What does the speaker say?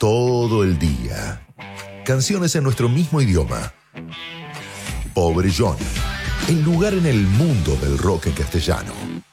todo el día. Canciones en nuestro mismo idioma. Pobre Johnny, el lugar en el mundo del rock en castellano.